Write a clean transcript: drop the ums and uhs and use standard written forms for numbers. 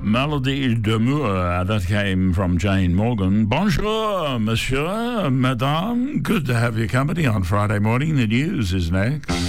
Melody d'amour, that came from Jane Morgan. Bonjour, monsieur, madame. Good to have your company on Friday morning. The news is next.